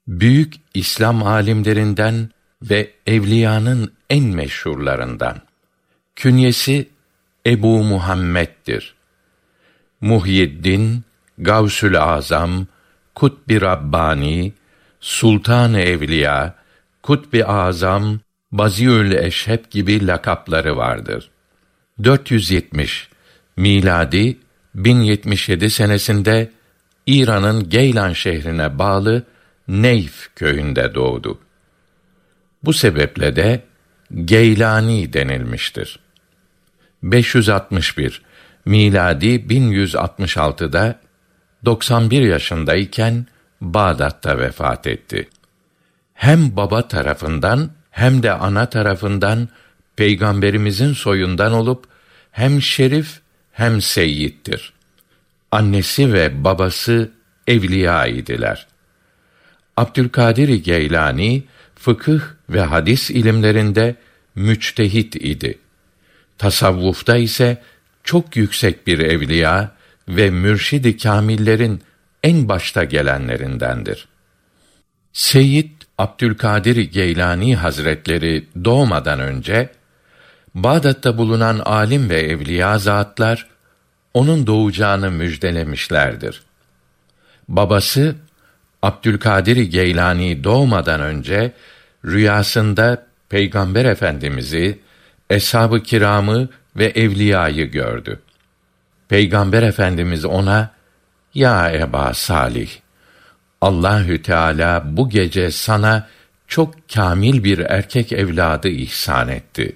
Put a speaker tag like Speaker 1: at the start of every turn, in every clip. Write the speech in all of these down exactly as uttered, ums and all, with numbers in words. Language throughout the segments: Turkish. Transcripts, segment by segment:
Speaker 1: Büyük İslam alimlerinden ve evliyanın en meşhurlarından. Künyesi Ebu Muhammed'dir. Muhyiddin, Gavsül Azam, Kutb-i Rabbani, Sultan-ı Evliya, Kutb-i Azam, Baziül Eşheb gibi lakapları vardır. dört yüz yetmiş miladi bin yetmiş yedi senesinde İran'ın Geylan şehrine bağlı Neyf köyünde doğdu. Bu sebeple de Geylani denilmiştir. beş yüz altmış bir miladi bin yüz altmış altıda doksan bir yaşındayken Bağdat'ta vefat etti. Hem baba tarafından hem de ana tarafından Peygamberimizin soyundan olup hem şerif hem seyyittir. Annesi ve babası evliya idiler. Abdülkadir Geylani fıkıh ve hadis ilimlerinde müçtehit idi. Tasavvufta ise çok yüksek bir evliya ve mürşid-i kâmillerin en başta gelenlerindendir. Seyyid Abdülkadir Geylani Hazretleri doğmadan önce Bağdat'ta bulunan alim ve evliya zatlar onun doğacağını müjdelemişlerdir. Babası Abdülkadir Geylani doğmadan önce rüyasında Peygamber Efendimizi, eshab-ı kiramı ve evliyayı gördü. Peygamber Efendimiz ona, "Ya Eba Salih, Allahü Teala bu gece sana çok kâmil bir erkek evladı ihsan etti.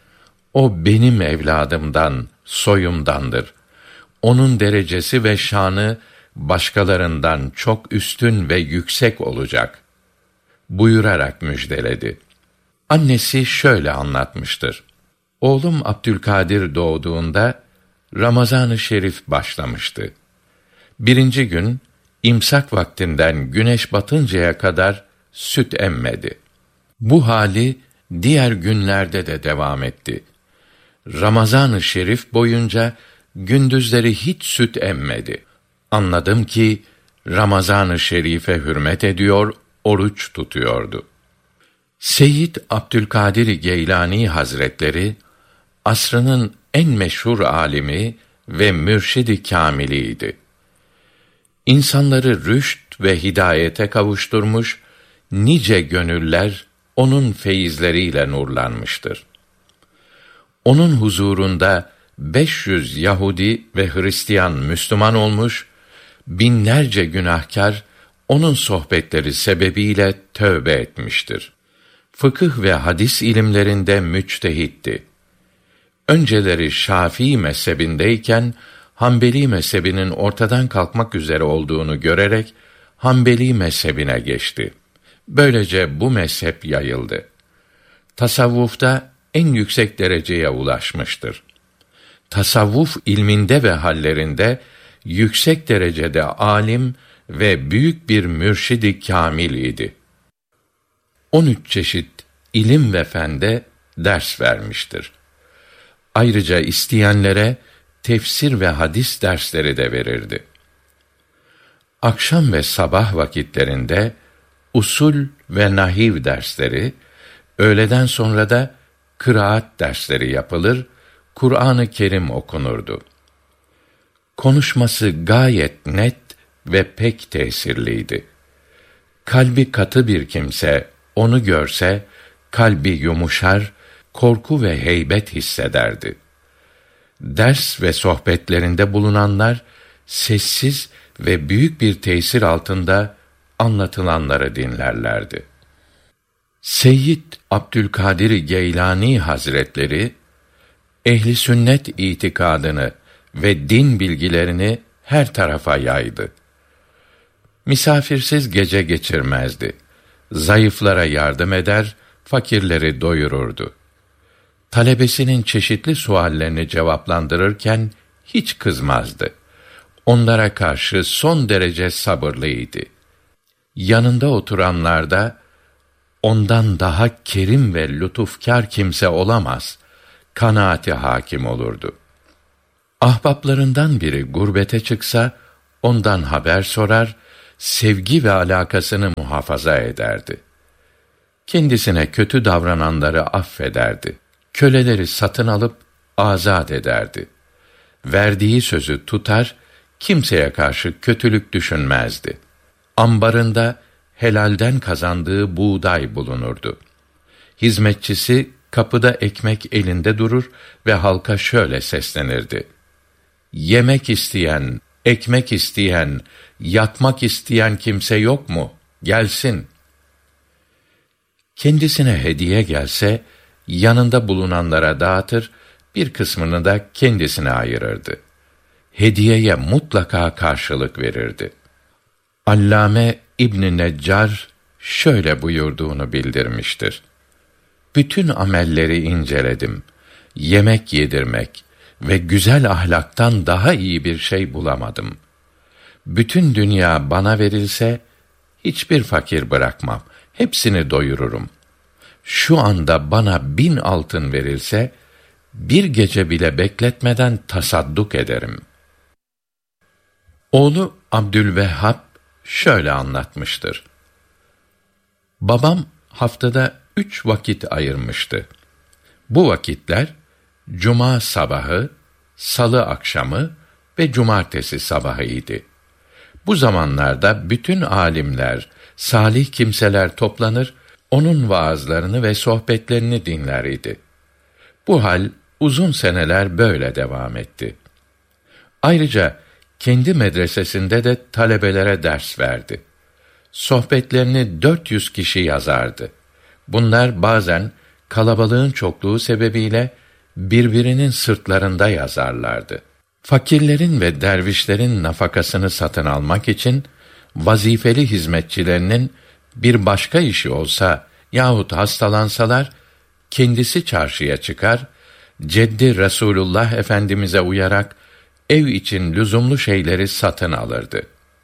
Speaker 1: O benim evladımdan, soyumdandır. Onun derecesi ve şanı başkalarından çok üstün ve yüksek olacak," buyurarak müjdeledi. Annesi şöyle anlatmıştır: Oğlum Abdülkadir doğduğunda Ramazan-ı Şerif başlamıştı. Birinci gün imsak vaktinden güneş batıncaya kadar süt emmedi. Bu hali diğer günlerde de devam etti. Ramazan-ı Şerif boyunca gündüzleri hiç süt emmedi. Anladım ki Ramazan-ı Şerif'e hürmet ediyor, oruç tutuyordu. Seyyid Abdülkadir Geylani Hazretleri asrının en meşhur alimi ve mürşid-i kâmiliydi. İnsanları rüşt ve hidayete kavuşturmuş, nice gönüller onun feyizleriyle nurlanmıştır. Onun huzurunda beş yüz Yahudi ve Hristiyan Müslüman olmuş, binlerce günahkar onun sohbetleri sebebiyle tövbe etmiştir. Fıkıh ve hadis ilimlerinde müçtehitti. Önceleri Şafii mezhebindeyken Hanbeli mezhebinin ortadan kalkmak üzere olduğunu görerek Hanbeli mezhebine geçti. Böylece bu mezhep yayıldı. Tasavvufta en yüksek dereceye ulaşmıştır. Tasavvuf ilminde ve hallerinde yüksek derecede alim ve büyük bir mürşid-i kâmil idi. on üç çeşit ilim ve fende ders vermiştir. Ayrıca isteyenlere tefsir ve hadis dersleri de verirdi. Akşam ve sabah vakitlerinde usul ve nahiv dersleri, öğleden sonra da kıraat dersleri yapılır, Kur'an-ı Kerim okunurdu. Konuşması gayet net ve pek tesirliydi. Kalbi katı bir kimse onu görse kalbi yumuşar, korku ve heybet hissederdi. Ders ve sohbetlerinde bulunanlar sessiz ve büyük bir tesir altında anlatılanları dinlerlerdi. Seyyid Abdülkadir Geylani Hazretleri ehli sünnet itikadını ve din bilgilerini her tarafa yaydı. Misafirsiz gece geçirmezdi. Zayıflara yardım eder, fakirleri doyururdu. Talebesinin çeşitli suallerini cevaplandırırken hiç kızmazdı. Onlara karşı son derece sabırlıydı. Yanında oturanlarda ondan daha kerim ve lütufkar kimse olamaz kanaati hakim olurdu. Ahbaplarından biri gurbete çıksa ondan haber sorar, sevgi ve alakasını muhafaza ederdi. Kendisine kötü davrananları affederdi. Köleleri satın alıp azat ederdi. Verdiği sözü tutar, kimseye karşı kötülük düşünmezdi. Ambarında helalden kazandığı buğday bulunurdu. Hizmetçisi kapıda ekmek elinde durur ve halka şöyle seslenirdi: "Yemek isteyen, ekmek isteyen, yatmak isteyen kimse yok mu? Gelsin." Kendisine hediye gelse, yanında bulunanlara dağıtır, bir kısmını da kendisine ayırırdı. Hediyeye mutlaka karşılık verirdi. Allame İbn Neccar şöyle buyurduğunu bildirmiştir: "Bütün amelleri inceledim. Yemek yedirmek ve güzel ahlaktan daha iyi bir şey bulamadım. Bütün dünya bana verilse, hiçbir fakir bırakmam, hepsini doyururum. Şu anda bana bin altın verilse, bir gece bile bekletmeden tasadduk ederim." Oğlu Abdülvehhab şöyle anlatmıştır: "Babam haftada üç vakit ayırmıştı. Bu vakitler, cuma sabahı, salı akşamı ve cumartesi sabahı idi. Bu zamanlarda bütün âlimler, salih kimseler toplanır, onun vaazlarını ve sohbetlerini dinler idi. Bu hal uzun seneler böyle devam etti. Ayrıca kendi medresesinde de talebelere ders verdi. Sohbetlerini dört yüz kişi yazardı. Bunlar bazen kalabalığın çokluğu sebebiyle birbirinin sırtlarında yazarlardı. Fakirlerin ve dervişlerin nafakasını satın almak için vazifeli hizmetçilerinin bir başka işi olsa yahut hastalansalar, kendisi çarşıya çıkar, ceddi Resulullah Efendimiz'e uyarak ev için lüzumlu şeyleri satın alırdı.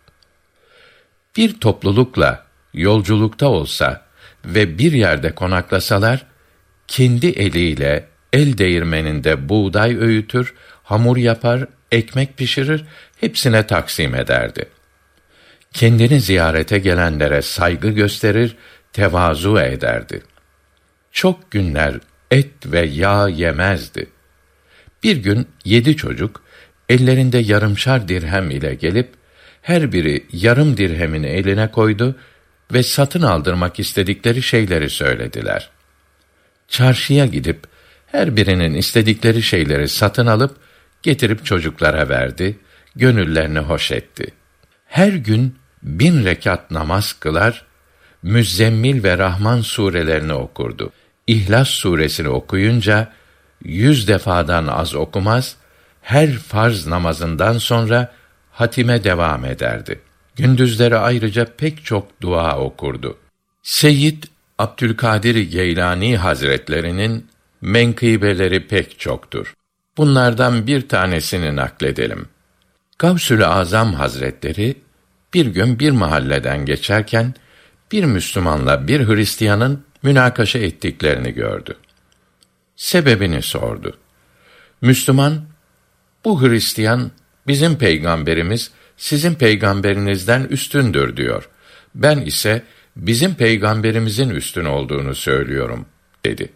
Speaker 1: Bir toplulukla yolculukta olsa ve bir yerde konaklasalar, kendi eliyle el değirmeninde buğday öğütür, hamur yapar, ekmek pişirir, hepsine taksim ederdi. Kendini ziyarete gelenlere saygı gösterir, tevazu ederdi. Çok günler et ve yağ yemezdi. Bir gün yedi çocuk, ellerinde yarımşar dirhem ile gelip, her biri yarım dirhemini eline koydu ve satın aldırmak istedikleri şeyleri söylediler. Çarşıya gidip, her birinin istedikleri şeyleri satın alıp, getirip çocuklara verdi, gönüllerini hoş etti. Her gün bin rekat namaz kılar, Müzzemmil ve Rahman surelerini okurdu. İhlas suresini okuyunca, yüz defadan az okumaz, her farz namazından sonra hatime devam ederdi. Gündüzleri ayrıca pek çok dua okurdu. Seyyid Abdülkadir Geylani Hazretlerinin menkıbeleri pek çoktur. Bunlardan bir tanesini nakledelim. Gavsül Azam Hazretleri bir gün bir mahalleden geçerken bir Müslümanla bir Hristiyanın münakaşa ettiklerini gördü. Sebebini sordu. Müslüman, "Bu Hristiyan, bizim peygamberimiz sizin peygamberinizden üstündür diyor. Ben ise bizim peygamberimizin üstün olduğunu söylüyorum," dedi.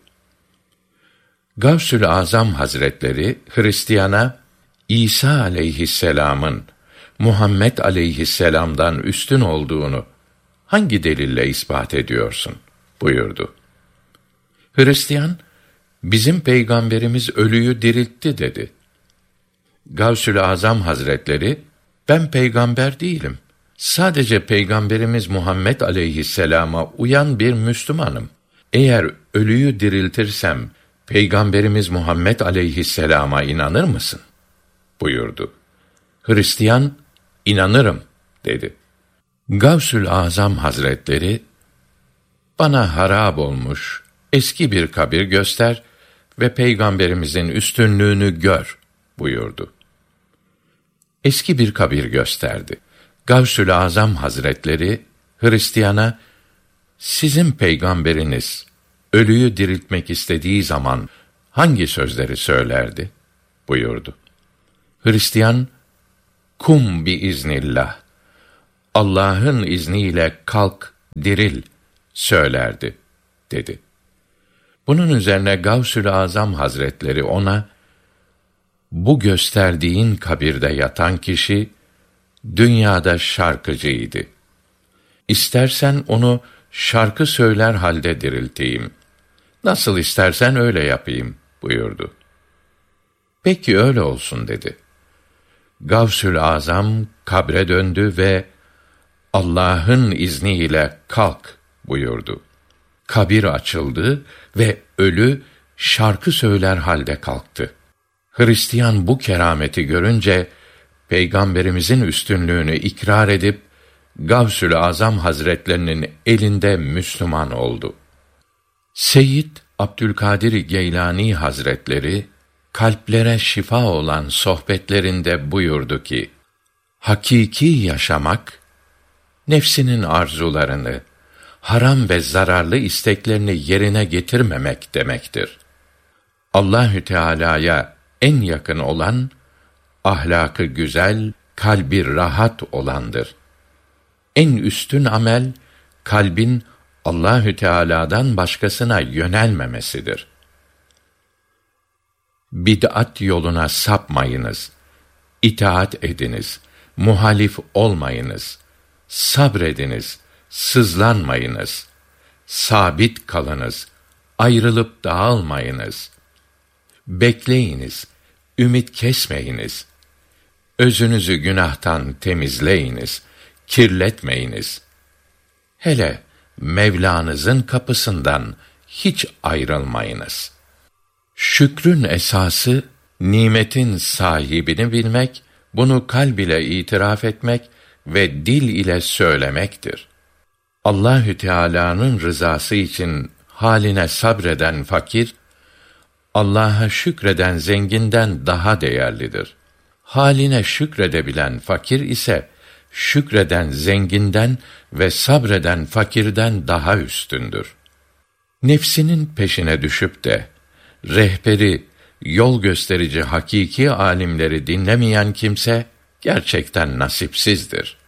Speaker 1: Gavsül Azam Hazretleri Hristiyana, İsa aleyhisselamın Muhammed aleyhisselamdan üstün olduğunu hangi delille ispat ediyorsun buyurdu. Hristiyan, "Bizim peygamberimiz ölüyü diriltti," dedi. Gavsül Azam Hazretleri, "Ben peygamber değilim. Sadece peygamberimiz Muhammed aleyhisselama uyan bir Müslümanım. Eğer ölüyü diriltirsem peygamberimiz Muhammed aleyhisselama inanır mısın?" buyurdu. Hristiyan, "İnanırım," dedi. Gavsül Azam Hazretleri, "Bana harap olmuş eski bir kabir göster ve peygamberimizin üstünlüğünü gör," buyurdu. Eski bir kabir gösterdi. Gavsül Azam Hazretleri Hristiyana, "Sizin peygamberiniz ölüyü diriltmek istediği zaman hangi sözleri söylerdi?" buyurdu. Hristiyan, "Kum biiznillah. Allah'ın izniyle kalk, diril söylerdi, dedi. Bunun üzerine Gavsül Azam Hazretleri ona, bu gösterdiğin kabirde yatan kişi, dünyada şarkıcıydı. İstersen onu şarkı söyler halde dirilteyim. Nasıl istersen öyle yapayım buyurdu. Peki öyle olsun dedi. Gavsül Azam kabre döndü ve Allah'ın izniyle kalk buyurdu. Kabir açıldı ve ölü şarkı söyler halde kalktı. Hristiyan bu kerameti görünce Peygamberimizin üstünlüğünü ikrar edip Gavsül Azam Hazretlerinin elinde Müslüman oldu. Seyyid Abdülkadir Geylani Hazretleri kalplere şifa olan sohbetlerinde buyurdu ki: hakiki yaşamak nefsinin arzularını, haram ve zararlı isteklerini yerine getirmemek demektir. Allahü Teala'ya en yakın olan ahlakı güzel, kalbi rahat olandır. En üstün amel kalbin Allahü Teala'dan başkasına yönelmemesidir. Bid'at yoluna sapmayınız. İtaat ediniz. Muhalif olmayınız. Sabrediniz. Sızlanmayınız. Sabit kalınız. Ayrılıp dağılmayınız. Bekleyiniz. Ümit kesmeyiniz. Özünüzü günahtan temizleyiniz. Kirletmeyiniz. Hele Mevlanızın kapısından hiç ayrılmayınız. Şükrün esası, nimetin sahibini bilmek, bunu kalb ile itiraf etmek ve dil ile söylemektir. Allahü Teala'nın rızası için haline sabreden fakir, Allah'a şükreden zenginden daha değerlidir. Haline şükredebilen fakir ise, şükreden zenginden ve sabreden fakirden daha üstündür. Nefsinin peşine düşüp de, rehberi, yol gösterici hakiki alimleri dinlemeyen kimse, gerçekten nasipsizdir.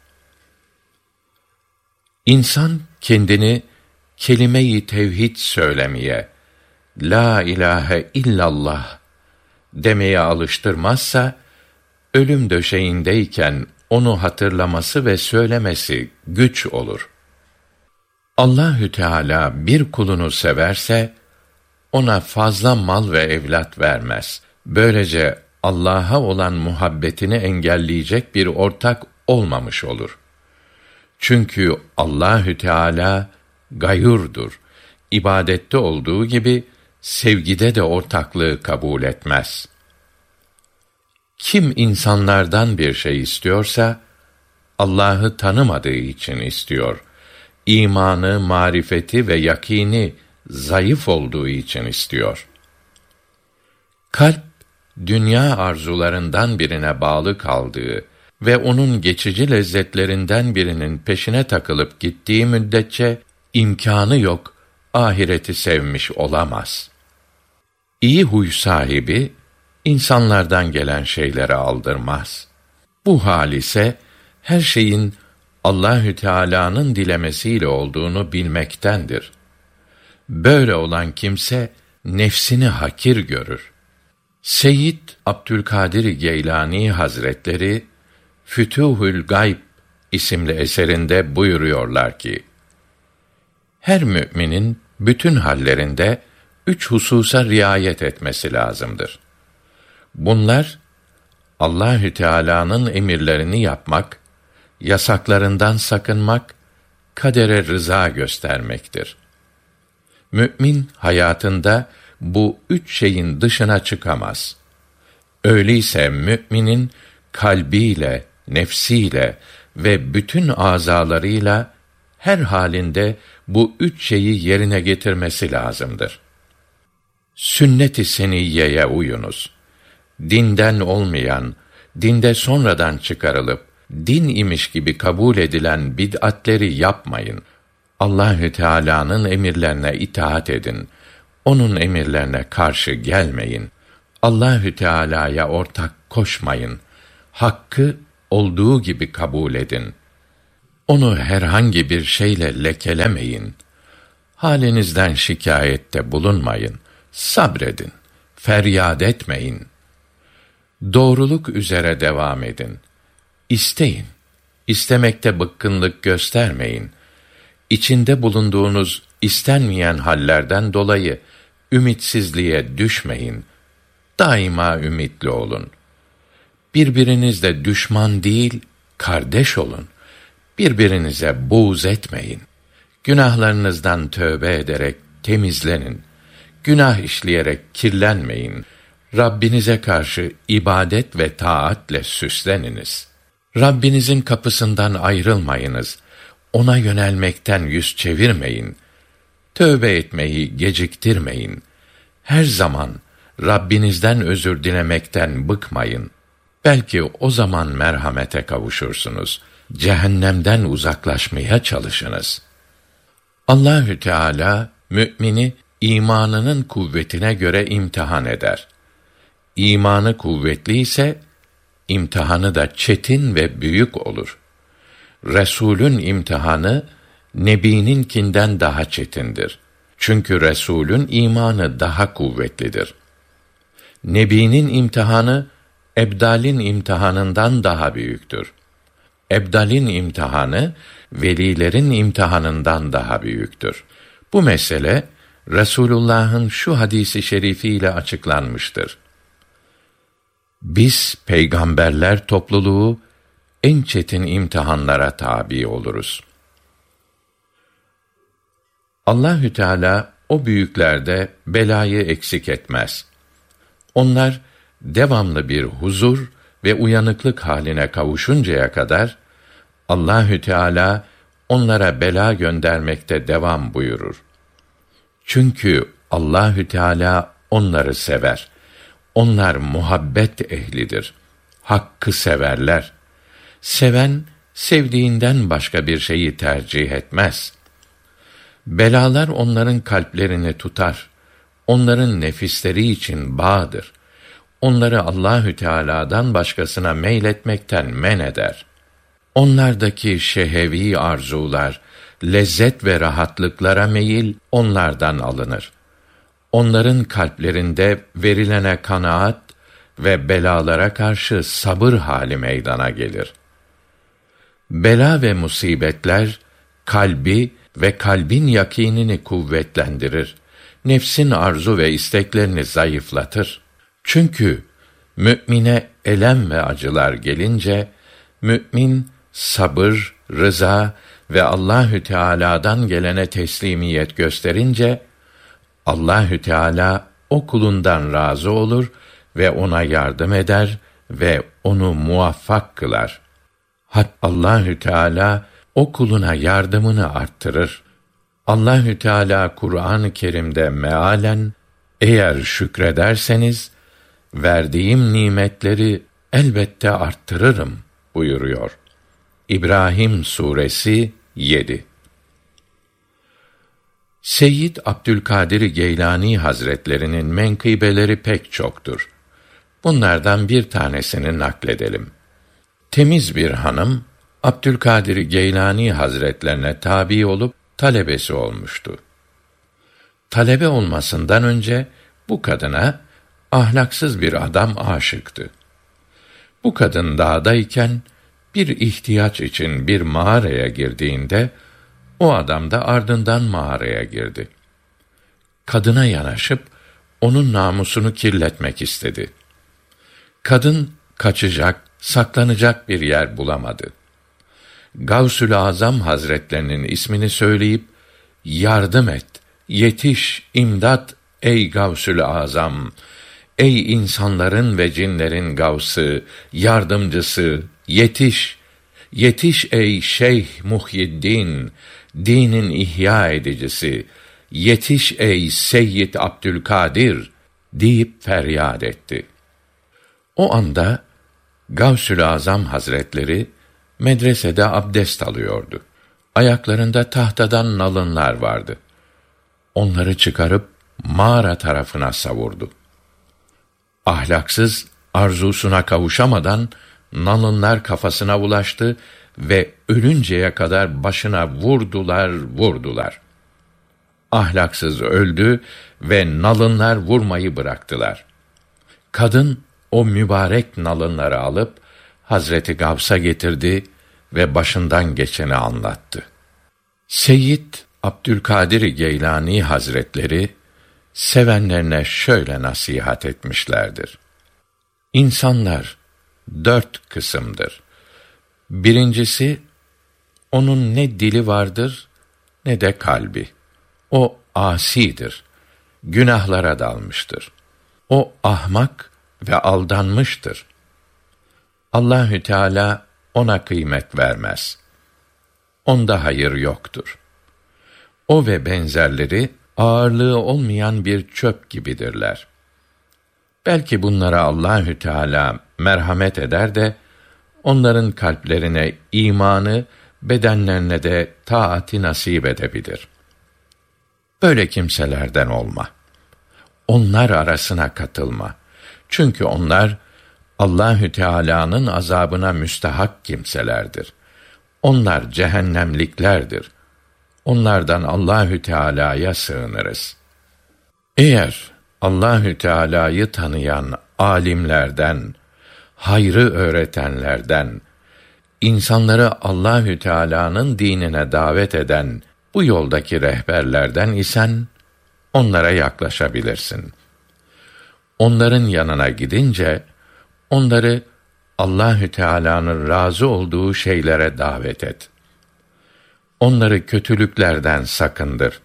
Speaker 1: İnsan kendini kelime-i tevhid söylemeye, la ilahe illallah demeye alıştırmazsa, ölüm döşeğindeyken onu hatırlaması ve söylemesi güç olur. Allahü Teala bir kulunu severse, ona fazla mal ve evlat vermez. Böylece Allah'a olan muhabbetini engelleyecek bir ortak olmamış olur. Çünkü Allahü Teala gayurdur. İbadette olduğu gibi sevgide de ortaklığı kabul etmez. Kim insanlardan bir şey istiyorsa, Allah'ı tanımadığı için istiyor. İmanı, marifeti ve yakini zayıf olduğu için istiyor. Kalp, dünya arzularından birine bağlı kaldığı ve onun geçici lezzetlerinden birinin peşine takılıp gittiği müddetçe, imkânı yok, ahireti sevmiş olamaz. İyi huy sahibi, insanlardan gelen şeyleri aldırmaz. Bu hal ise, her şeyin Allahü Teala'nın dilemesiyle olduğunu bilmektendir. Böyle olan kimse, nefsini hakir görür. Seyyid Abdülkadir Geylani Hazretleri, Fütuhül Gayb isimli eserinde buyuruyorlar ki, her müminin bütün hallerinde üç hususa riayet etmesi lazımdır. Bunlar, Allahü Teala'nın emirlerini yapmak, yasaklarından sakınmak, kadere rıza göstermektir. Mü'min hayatında bu üç şeyin dışına çıkamaz. Öyleyse müminin kalbiyle, nefsiyle ve bütün azalarıyla her halinde bu üç şeyi yerine getirmesi lazımdır. Sünnet-i seniyyeye uyunuz. Dinden olmayan, dinde sonradan çıkarılıp din imiş gibi kabul edilen bid'atleri yapmayın. Allahü Teala'nın emirlerine itaat edin. Onun emirlerine karşı gelmeyin. Allahü Teala'ya ortak koşmayın. Hakkı olduğu gibi kabul edin. Onu herhangi bir şeyle lekelemeyin. Halinizden şikâyette bulunmayın. Sabredin. Feryat etmeyin. Doğruluk üzere devam edin. İsteyin. İstemekte bıkkınlık göstermeyin. İçinde bulunduğunuz istenmeyen hallerden dolayı ümitsizliğe düşmeyin. Daima ümitli olun. Birbirinizle düşman değil, kardeş olun. Birbirinize buğz etmeyin. Günahlarınızdan tövbe ederek temizlenin. Günah işleyerek kirlenmeyin. Rabbinize karşı ibadet ve taatle süsleniniz. Rabbinizin kapısından ayrılmayınız. Ona yönelmekten yüz çevirmeyin. Tövbe etmeyi geciktirmeyin. Her zaman Rabbinizden özür dilemekten bıkmayın. Belki o zaman merhamete kavuşursunuz. Cehennemden uzaklaşmaya çalışınız. Allahü Teala mümini imanının kuvvetine göre imtihan eder. İmanı kuvvetli ise imtihanı da çetin ve büyük olur. Resulün imtihanı Nebi'ninkinden daha çetindir. Çünkü Resulün imanı daha kuvvetlidir. Nebi'nin imtihanı ebdalin imtihanından daha büyüktür. Ebdalin imtihanı velilerin imtihanından daha büyüktür. Bu mesele Resulullah'ın şu hadisi şerifiyle açıklanmıştır. Biz peygamberler topluluğu en çetin imtihanlara tabi oluruz. Allahü Teala o büyüklerde belayı eksik etmez. Onlar devamlı bir huzur ve uyanıklık haline kavuşuncaya kadar Allahü Teala onlara bela göndermekte devam buyurur. Çünkü Allahü Teala onları sever. Onlar muhabbet ehlidir. Hakkı severler. Seven sevdiğinden başka bir şeyi tercih etmez. Belalar onların kalplerini tutar. Onların nefisleri için bağdır. Onları Allahü Teala'dan başkasına meyletmekten men eder. Onlardaki şehevi arzular, lezzet ve rahatlıklara meyil onlardan alınır. Onların kalplerinde verilene kanaat ve belalara karşı sabır hali meydana gelir. Bela ve musibetler kalbi ve kalbin yakînini kuvvetlendirir. Nefsin arzu ve isteklerini zayıflatır. Çünkü mümine elem ve acılar gelince mümin sabır, rıza ve Allahü Teala'dan gelene teslimiyet gösterince Allahü Teala o kulundan razı olur ve ona yardım eder ve onu muvaffak kılar. Hat Allahü Teala o kuluna yardımını arttırır. Allahü Teala Kur'an-ı Kerim'de mealen eğer şükrederseniz verdiğim nimetleri elbette arttırırım buyuruyor. İbrahim Suresi yedi. Seyyid Abdülkadir Geylani Hazretlerinin menkıbeleri pek çoktur. Bunlardan bir tanesini nakledelim. Temiz bir hanım Abdülkadir Geylani Hazretlerine tabi olup talebesi olmuştu. Talebe olmasından önce bu kadına ahlaksız bir adam aşıktı. Bu kadın dağdayken bir ihtiyaç için bir mağaraya girdiğinde o adam da ardından mağaraya girdi. Kadına yanaşıp onun namusunu kirletmek istedi. Kadın kaçacak, saklanacak bir yer bulamadı. Gavsül Azam Hazretlerinin ismini söyleyip yardım et, yetiş, imdat ey Gavsül Azam, ey insanların ve cinlerin gavsı, yardımcısı, yetiş, yetiş ey Şeyh Muhyiddin, dinin ihya edicisi, yetiş ey Seyyid Abdülkadir deyip feryat etti. O anda Gavsül Azam Hazretleri medresede abdest alıyordu. Ayaklarında tahtadan nalınlar vardı. Onları çıkarıp mağara tarafına savurdu. Ahlaksız arzusuna kavuşamadan nalınlar kafasına ulaştı ve ölünceye kadar başına vurdular, vurdular. Ahlaksız öldü ve nalınlar vurmayı bıraktılar. Kadın o mübarek nalınları alıp Hazreti Gavs'a getirdi ve başından geçeni anlattı. Seyyid Abdülkadir Geylani Hazretleri sevenlerine şöyle nasihat etmişlerdir. İnsanlar dört kısımdır. Birincisi, onun ne dili vardır ne de kalbi. O asidir, günahlara dalmıştır. O ahmak ve aldanmıştır. Allahü Teala ona kıymet vermez. Onda hayır yoktur. O ve benzerleri ağırlığı olmayan bir çöp gibidirler. Belki bunlara Allahü Teala merhamet eder de onların kalplerine imanı, bedenlerine de taati nasip edebilir. Böyle kimselerden olma. Onlar arasına katılma. Çünkü onlar Allahü Teala'nın azabına müstahak kimselerdir. Onlar cehennemliklerdir. Onlardan Allahü Teala'ya sığınırız. Eğer Allahü Teala'yı tanıyan alimlerden, hayrı öğretenlerden, insanları Allahü Teala'nın dinine davet eden bu yoldaki rehberlerden isen onlara yaklaşabilirsin. Onların yanına gidince onları Allahü Teala'nın razı olduğu şeylere davet et. Onları kötülüklerden sakındır.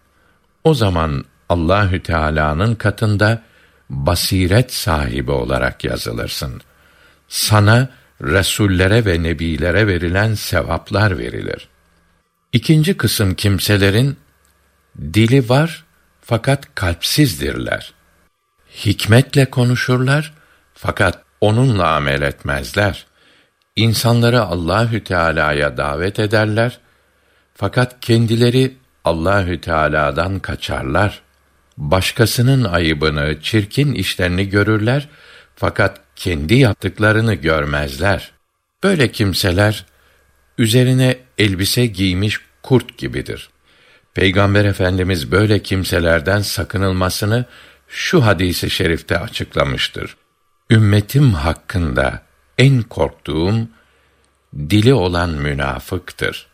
Speaker 1: O zaman Allahü Teala'nın katında basiret sahibi olarak yazılırsın. Sana resullere ve nebilere verilen sevaplar verilir. İkinci kısım kimselerin dili var fakat kalpsizdirler. Hikmetle konuşurlar fakat onunla amel etmezler. İnsanları Allahü Teala'ya davet ederler fakat kendileri Allahü Teala'dan kaçarlar. Başkasının ayıbını, çirkin işlerini görürler fakat kendi yaptıklarını görmezler. Böyle kimseler üzerine elbise giymiş kurt gibidir. Peygamber Efendimiz böyle kimselerden sakınılmasını şu hadisi şerifte açıklamıştır. Ümmetim hakkında en korktuğum dili olan münafıktır.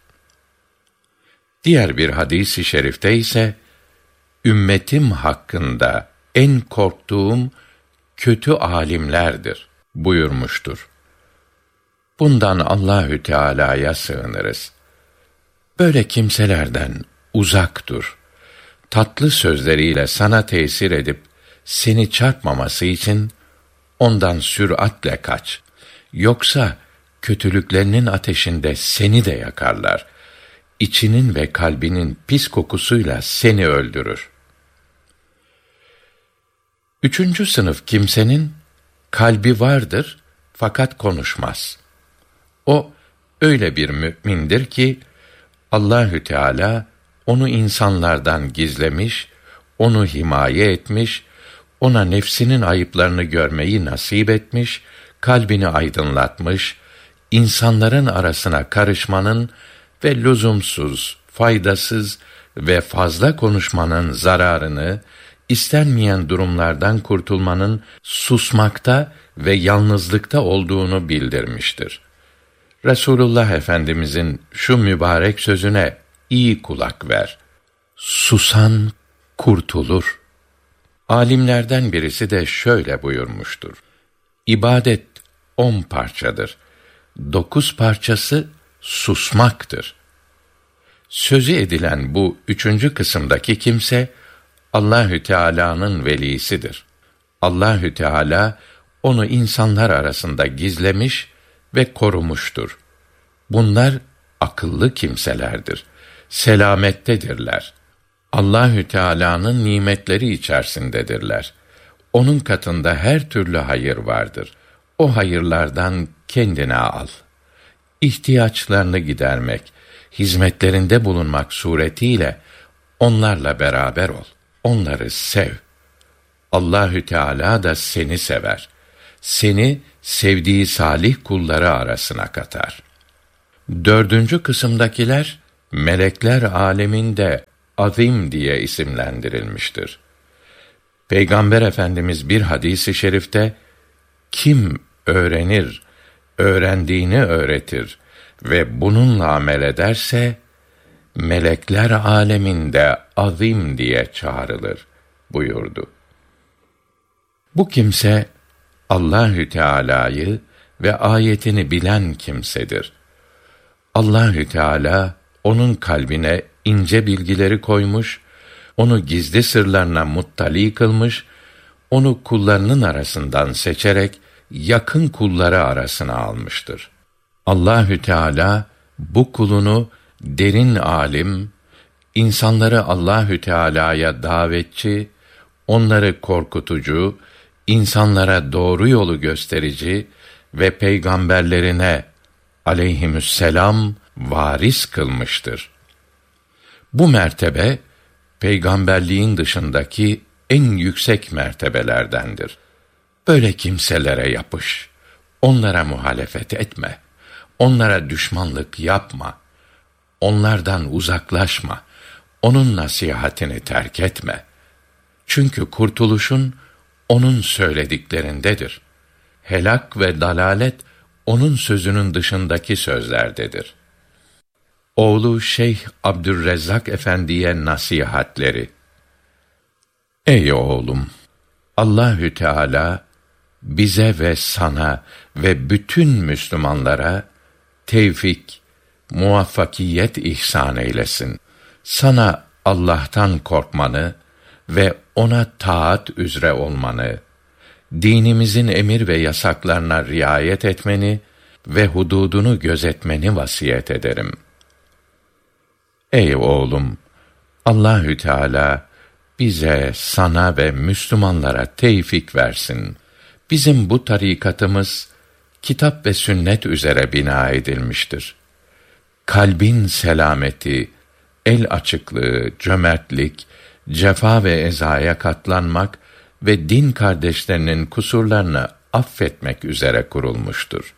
Speaker 1: Diğer bir hadisi şerifte ise ümmetim hakkında en korktuğum kötü alimlerdir buyurmuştur. Bundan Allahü Teala'ya sığınırız. Böyle kimselerden uzak dur. Tatlı sözleriyle sana tesir edip seni çarpmaması için ondan süratle kaç. Yoksa kötülüklerinin ateşinde seni de yakarlar. İçinin ve kalbinin pis kokusuyla seni öldürür. Üçüncü sınıf kimsenin kalbi vardır fakat konuşmaz. O öyle bir mü'mindir ki Allahü Teala onu insanlardan gizlemiş, onu himaye etmiş, ona nefsinin ayıplarını görmeyi nasip etmiş, kalbini aydınlatmış, insanların arasına karışmanın ve lüzumsuz, faydasız ve fazla konuşmanın zararını, istenmeyen durumlardan kurtulmanın susmakta ve yalnızlıkta olduğunu bildirmiştir. Resulullah Efendimizin şu mübarek sözüne iyi kulak ver. Susan kurtulur. Alimlerden birisi de şöyle buyurmuştur. İbadet on parçadır. Dokuz parçası susmaktır. Sözü edilen bu üçüncü kısımdaki kimse Allahü Teala'nın velisidir. Allahü Teala onu insanlar arasında gizlemiş ve korumuştur. Bunlar akıllı kimselerdir. Selamettedirler. Allahü Teala'nın nimetleri içerisindedirler. Onun katında her türlü hayır vardır. O hayırlardan kendine al. İhtiyaçlarını gidermek, hizmetlerinde bulunmak suretiyle onlarla beraber ol. Onları sev. Allahü Teala da seni sever. Seni sevdiği salih kulları arasına katar. Dördüncü kısımdakiler, melekler aleminde azim diye isimlendirilmiştir. Peygamber Efendimiz bir hadis-i şerifte, kim öğrenir, öğrendiğini öğretir ve bununla amel ederse, melekler aleminde azim diye çağrılır buyurdu. Bu kimse, Allahü Teala'yı ve ayetini bilen kimsedir. Allahü Teala onun kalbine ince bilgileri koymuş, onu gizli sırlarına muttali kılmış, onu kullarının arasından seçerek yakın kulları arasına almıştır. Allahü Teala bu kulunu derin alim, insanları Allahü Teala'ya davetçi, onları korkutucu, insanlara doğru yolu gösterici ve peygamberlerine aleyhisselam varis kılmıştır. Bu mertebe peygamberliğin dışındaki en yüksek mertebelerdendir. Böyle kimselere yapış, onlara muhalefet etme, onlara düşmanlık yapma, onlardan uzaklaşma, onun nasihatini terk etme. Çünkü kurtuluşun onun söylediklerindedir. Helak ve dalalet onun sözünün dışındaki sözlerdedir. Oğlu Şeyh Abdülrezzak Efendi'ye nasihatleri. Ey oğlum! Allahü Teala bize ve sana ve bütün Müslümanlara tevfik, muvaffakiyet ihsan eylesin. Sana Allah'tan korkmanı ve ona taat üzere olmanı, dinimizin emir ve yasaklarına riayet etmeni ve hududunu gözetmeni vasiyet ederim. Ey oğlum! Allahü Teala bize, sana ve Müslümanlara tevfik versin. Bizim bu tarikatımız kitap ve sünnet üzere bina edilmiştir. Kalbin selameti, el açıklığı, cömertlik, cefa ve ezaya katlanmak ve din kardeşlerinin kusurlarını affetmek üzere kurulmuştur.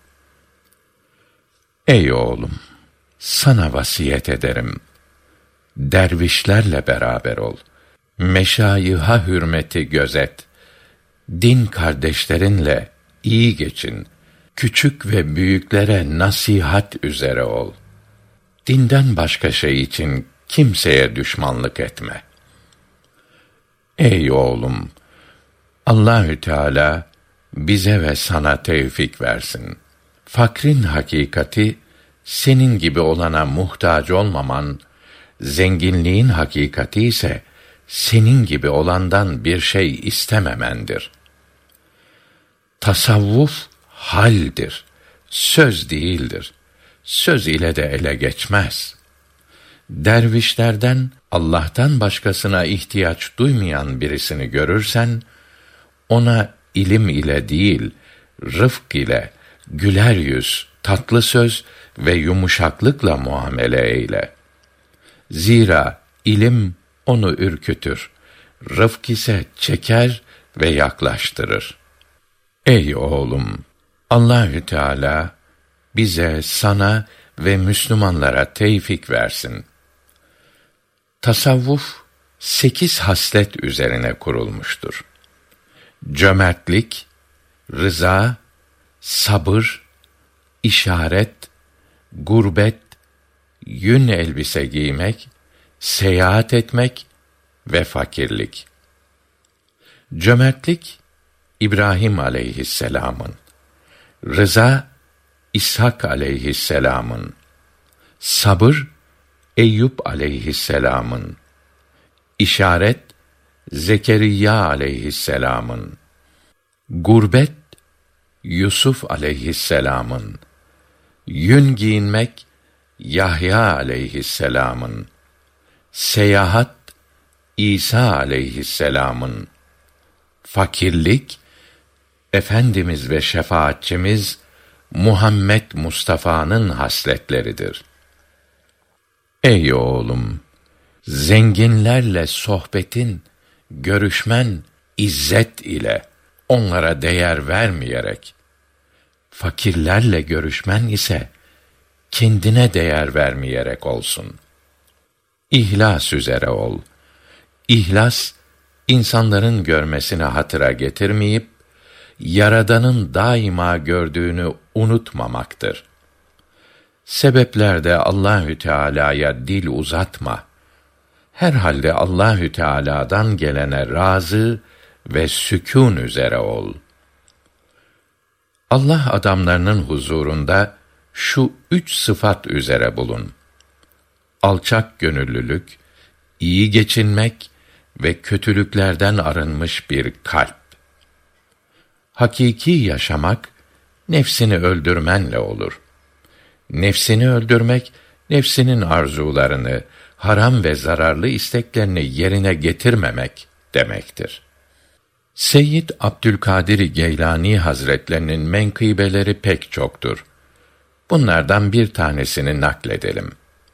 Speaker 1: Ey oğlum! Sana vasiyet ederim. Dervişlerle beraber ol. Meşayiha hürmeti gözet. Din kardeşlerinle iyi geçin. Küçük ve büyüklere nasihat üzere ol. Dinden başka şey için kimseye düşmanlık etme. Ey oğlum! Allahü Teala bize ve sana tevfik versin. Fakrin hakikati, senin gibi olana muhtaç olmaman, zenginliğin hakikati ise senin gibi olandan bir şey istememendir. Tasavvuf haldir, söz değildir. Söz ile de ele geçmez. Dervişlerden Allah'tan başkasına ihtiyaç duymayan birisini görürsen, ona ilim ile değil, rıfk ile, güler yüz, tatlı söz ve yumuşaklıkla muamele eyle. Zira ilim onu ürkütür, rıfk ise çeker ve yaklaştırır. Ey oğlum! Allahü Teala bize, sana ve Müslümanlara tevfik versin. Tasavvuf sekiz haslet üzerine kurulmuştur. Cömertlik, rıza, sabır, işaret, gurbet, yün elbise giymek, seyahat etmek ve fakirlik. Cömertlik, İbrahim aleyhisselamın, rıza, İshak aleyhisselamın, sabır, Eyüp aleyhisselamın, işaret, Zekeriya aleyhisselamın, gurbet, Yusuf aleyhisselamın, yün giyinmek, Yahya aleyhisselamın, seyahat, İsa aleyhisselamın, fakirlik, Efendimiz ve şefaatçimiz Muhammed Mustafa'nın hasletleridir. Ey oğlum! Zenginlerle sohbetin, görüşmen izzet ile, onlara değer vermeyerek, fakirlerle görüşmen ise kendine değer vermeyerek olsun. İhlas üzere ol. İhlas, insanların görmesini hatıra getirmeyip, Yaradan'ın daima gördüğünü unutmamaktır. Sebeplerde Allahü Teala'ya dil uzatma. Herhalde Allahü Teala'dan gelene razı ve sükûn üzere ol. Allah adamlarının huzurunda şu üç sıfat üzere bulun: alçak gönüllülük, iyi geçinmek ve kötülüklerden arınmış bir kalp. Hakiki yaşamak, nefsini öldürmenle olur. Nefsini öldürmek, nefsinin arzularını, haram ve zararlı isteklerini yerine getirmemek demektir. Seyyid Abdülkadir Geylani Hazretlerinin menkıbeleri pek çoktur. Bunlardan bir tanesini nakledelim.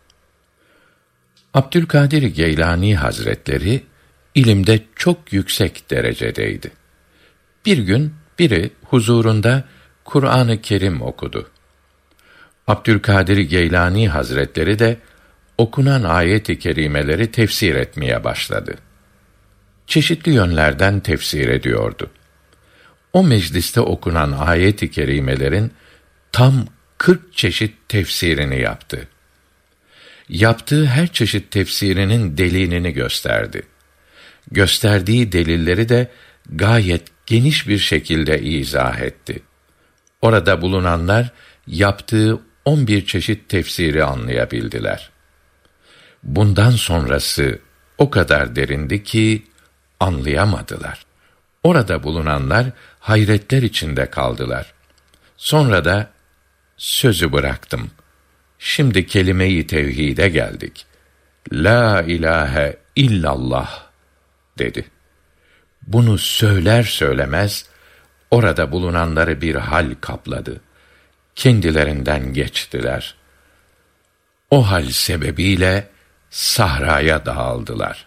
Speaker 1: Abdülkadir Geylani Hazretleri ilimde çok yüksek derecedeydi. Bir gün biri huzurunda Kur'an-ı Kerim okudu. Abdülkadir Geylani Hazretleri de okunan ayet-i kerimeleri tefsir etmeye başladı. Çeşitli yönlerden tefsir ediyordu. O mecliste okunan ayet-i kerimelerin tam kırk çeşit tefsirini yaptı. Yaptığı her çeşit tefsirinin delilini gösterdi. Gösterdiği delilleri de gayet geniş bir şekilde izah etti. Orada bulunanlar yaptığı on bir çeşit tefsiri anlayabildiler. Bundan sonrası o kadar derindi ki anlayamadılar. Orada bulunanlar hayretler içinde kaldılar. Sonra da sözü bıraktım. Şimdi kelime-i tevhide geldik. La ilahe illallah dedi. Bunu söyler söylemez orada bulunanları bir hal kapladı. Kendilerinden geçtiler. O hal sebebiyle sahraya dağıldılar.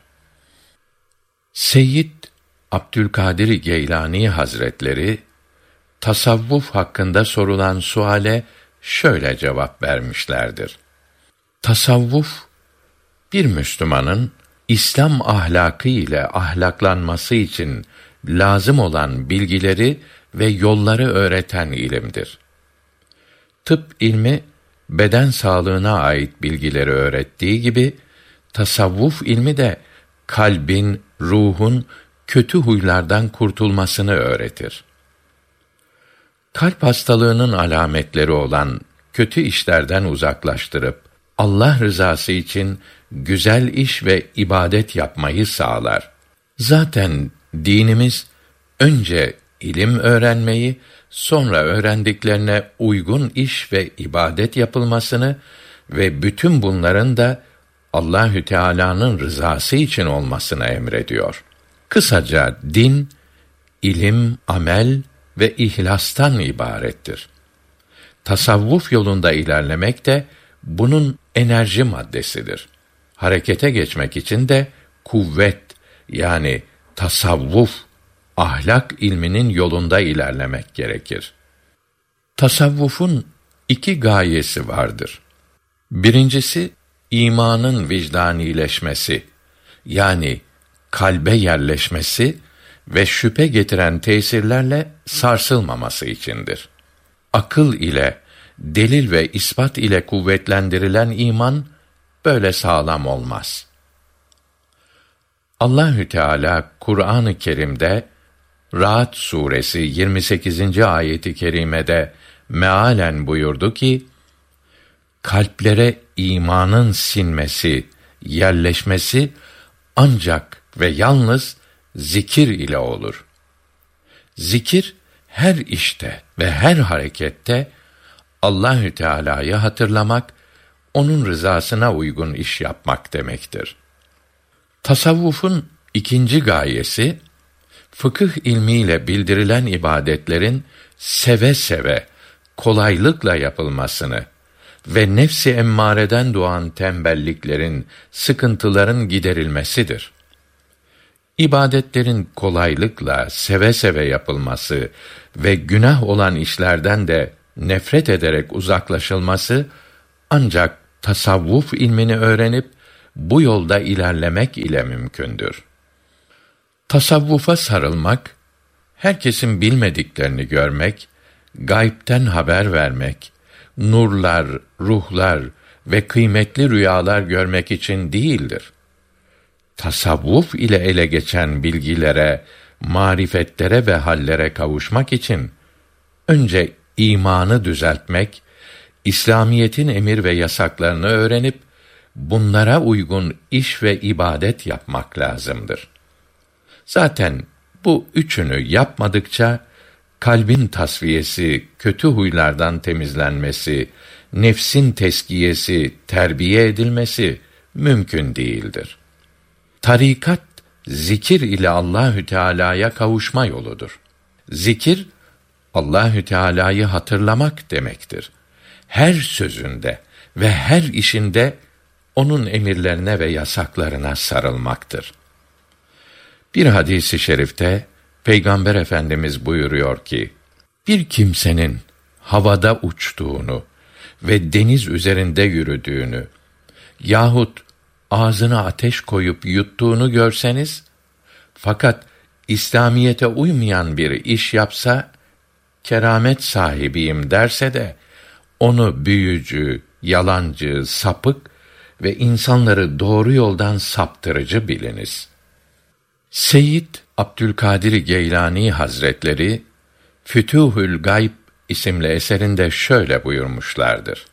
Speaker 1: Seyyid Abdülkadir Geylani Hazretleri tasavvuf hakkında sorulan suale şöyle cevap vermişlerdir: tasavvuf, bir Müslümanın İslam ahlakı ile ahlaklanması için lazım olan bilgileri ve yolları öğreten ilimdir. Tıp ilmi beden sağlığına ait bilgileri öğrettiği gibi, tasavvuf ilmi de kalbin, ruhun kötü huylardan kurtulmasını öğretir. Kalp hastalığının alametleri olan kötü işlerden uzaklaştırıp Allah rızası için güzel iş ve ibadet yapmayı sağlar. Zaten dinimiz önce ilim öğrenmeyi, sonra öğrendiklerine uygun iş ve ibadet yapılmasını ve bütün bunların da Allahü Teala'nın rızası için olmasını emrediyor. Kısaca din, ilim, amel ve ihlastan ibarettir. Tasavvuf yolunda ilerlemek de bunun enerji maddesidir. Harekete geçmek için de kuvvet, yani tasavvuf, ahlak ilminin yolunda ilerlemek gerekir. Tasavvufun iki gayesi vardır. Birincisi, imanın vicdanileşmesi, yani kalbe yerleşmesi ve şüphe getiren tesirlerle sarsılmaması içindir. Akıl ile, delil ve ispat ile kuvvetlendirilen iman böyle sağlam olmaz. Allahü Teala Kur'an-ı Kerim'de Ra'd suresi yirmi sekizinci ayeti kerimede mealen buyurdu ki: kalplere imanın sinmesi, yerleşmesi ancak ve yalnız zikir ile olur. Zikir her işte ve her harekette Allahü Teala'yı hatırlamak, onun rızasına uygun iş yapmak demektir. Tasavvufun ikinci gayesi, fıkıh ilmiyle bildirilen ibadetlerin seve seve, kolaylıkla yapılmasını ve nefs-i emmâreden doğan tembelliklerin, sıkıntıların giderilmesidir. İbadetlerin kolaylıkla, seve seve yapılması ve günah olan işlerden de nefret ederek uzaklaşılması, ancak tasavvuf ilmini öğrenip bu yolda ilerlemek ile mümkündür. Tasavvufa sarılmak, herkesin bilmediklerini görmek, gaybten haber vermek, nurlar, ruhlar ve kıymetli rüyalar görmek için değildir. Tasavvuf ile ele geçen bilgilere, marifetlere ve hallere kavuşmak için önce imanı düzeltmek, İslamiyetin emir ve yasaklarını öğrenip bunlara uygun iş ve ibadet yapmak lazımdır. Zaten bu üçünü yapmadıkça kalbin tasfiyesi, kötü huylardan temizlenmesi, nefsin teskiyesi, terbiye edilmesi mümkün değildir. Tarikat, zikir ile Allahü Teala'ya kavuşma yoludur. Zikir, Allahü Teala'yı hatırlamak demektir. Her sözünde ve her işinde onun emirlerine ve yasaklarına sarılmaktır. Bir hadis-i şerifte Peygamber Efendimiz buyuruyor ki, bir kimsenin havada uçtuğunu ve deniz üzerinde yürüdüğünü yahut ağzına ateş koyup yuttuğunu görseniz, fakat İslamiyete uymayan bir iş yapsa, keramet sahibiyim derse de, onu büyücü, yalancı, sapık ve insanları doğru yoldan saptırıcı biliniz. Seyyid Abdülkadir Geylani Hazretleri, Fütuhül Gayb isimli eserinde şöyle buyurmuşlardır: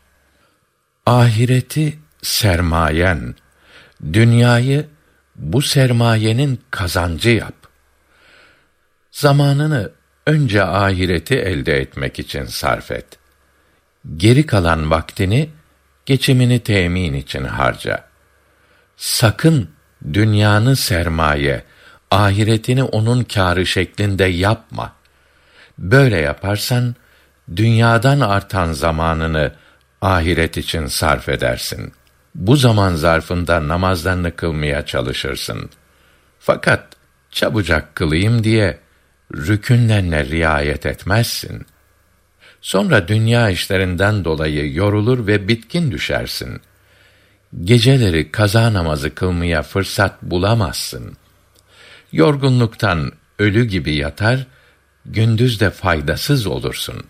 Speaker 1: ahireti sermayen, dünyayı bu sermayenin kazancı yap. Zamanını önce ahireti elde etmek için sarf et. Geri kalan vaktini geçimini temin için harca. Sakın dünyanı sermaye, ahiretini onun kârı şeklinde yapma. Böyle yaparsan dünyadan artan zamanını ahiret için sarf edersin. Bu zaman zarfında namazlarını kılmaya çalışırsın. Fakat çabucak kılayım diye rükünlerine riayet etmezsin. Sonra dünya işlerinden dolayı yorulur ve bitkin düşersin. Geceleri kaza namazı kılmaya fırsat bulamazsın. Yorgunluktan ölü gibi yatar, gündüz de faydasız olursun.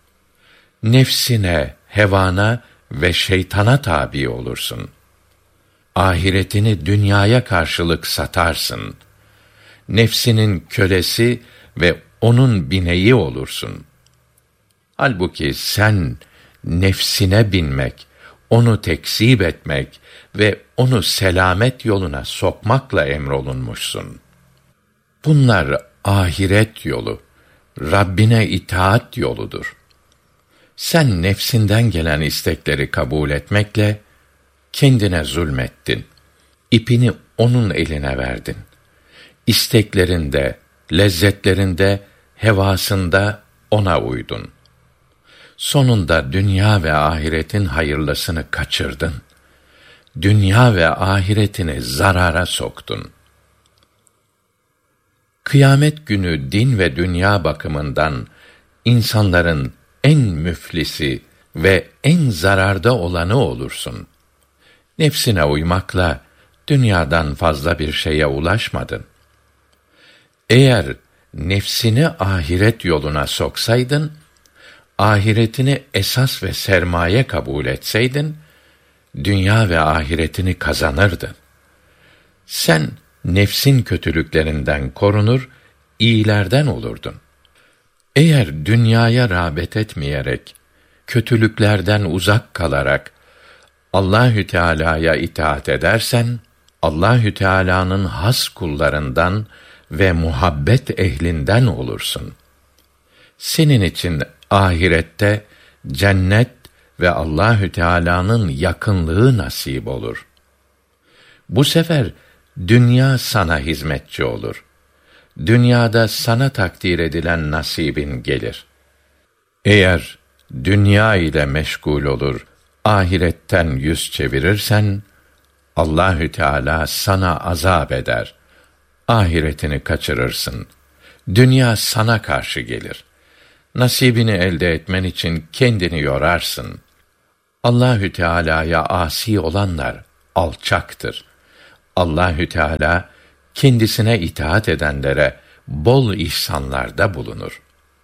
Speaker 1: Nefsine, hevana ve şeytana tabi olursun. Ahiretini dünyaya karşılık satarsın. Nefsinin kölesi ve onun bineği olursun. Halbuki sen nefsine binmek, onu tekzip etmek ve onu selamet yoluna sokmakla emrolunmuşsun. Bunlar ahiret yolu, Rabbine itaat yoludur. Sen nefsinden gelen istekleri kabul etmekle kendine zulmettin. İpini onun eline verdin. İsteklerinde, lezzetlerinde, hevasında ona uydun. Sonunda dünya ve ahiretin hayırlısını kaçırdın. Dünya ve ahiretini zarara soktun. Kıyamet günü din ve dünya bakımından insanların en müflisi ve en zararda olanı olursun. Nefsine uymakla dünyadan fazla bir şeye ulaşmadın. Eğer nefsini ahiret yoluna soksaydın, ahiretini esas ve sermaye kabul etseydin, dünya ve ahiretini kazanırdın. Sen nefsin kötülüklerinden korunur, iyilerden olurdun. Eğer dünyaya rağbet etmeyerek, kötülüklerden uzak kalarak Allahü Teala'ya itaat edersen, Allahü Teala'nın has kullarından ve muhabbet ehlinden olursun. Senin için ahirette cennet ve Allahü Teala'nın yakınlığı nasip olur. Bu sefer dünya sana hizmetçi olur. Dünyada sana takdir edilen nasibin gelir. Eğer dünya ile meşgul olur, ahiretten yüz çevirirsen, Allahü Teala sana azap eder. Ahiretini kaçırırsın. Dünya sana karşı gelir. Nasibini elde etmen için kendini yorarsın. Allahü Teala'ya asi olanlar alçaktır. Allahü Teala kendisine itaat edenlere bol ihsanlarda bulunur.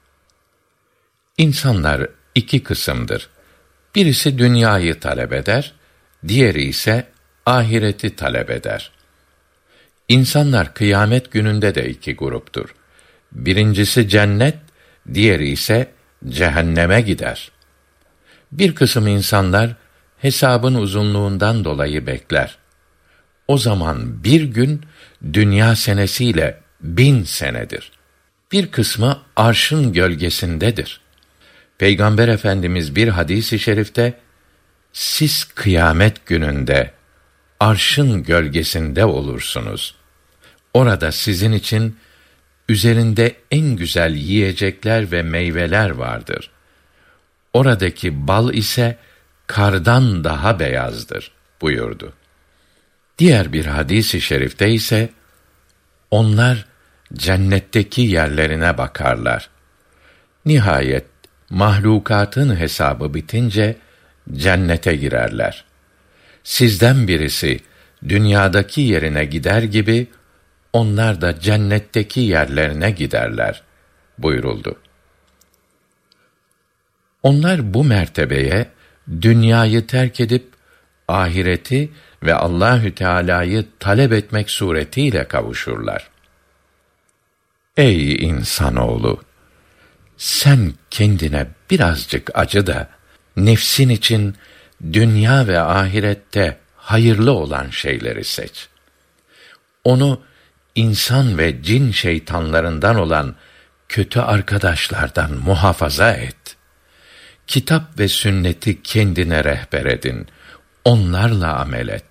Speaker 1: İnsanlar iki kısımdır. Birisi dünyayı talep eder, diğeri ise ahireti talep eder. İnsanlar kıyamet gününde de iki gruptur. Birincisi cennet, diğeri ise cehenneme gider. Bir kısım insanlar hesabın uzunluğundan dolayı bekler. O zaman bir gün dünya senesiyle bin senedir. Bir kısmı arşın gölgesindedir. Peygamber Efendimiz bir hadis-i şerifte, siz kıyamet gününde arşın gölgesinde olursunuz. Orada sizin için üzerinde en güzel yiyecekler ve meyveler vardır. Oradaki bal ise kardan daha beyazdır buyurdu. Diğer bir hadis-i şerifte ise, onlar cennetteki yerlerine bakarlar. Nihayet mahlukatın hesabı bitince cennete girerler. Sizden birisi dünyadaki yerine gider gibi onlar da cennetteki yerlerine giderler buyuruldu. Onlar bu mertebeye dünyayı terk edip ahireti ve Allahü Teala'yı talep etmek suretiyle kavuşurlar. Ey insanoğlu! Sen kendine birazcık acı da nefsin için dünya ve ahirette hayırlı olan şeyleri seç. Onu insan ve cin şeytanlarından olan kötü arkadaşlardan muhafaza et. Kitap ve sünneti kendine rehber edin. Onlarla amel et.